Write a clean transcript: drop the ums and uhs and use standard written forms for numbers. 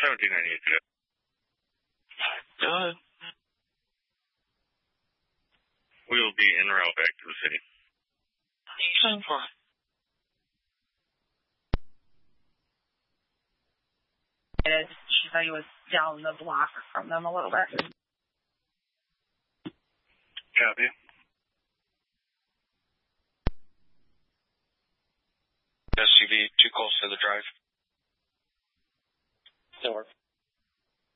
1798 cadet. Go ahead. We will be en route back to the city. 10-4. She thought he was down the block from them a little bit. Copy. SUV too close to the drive. North.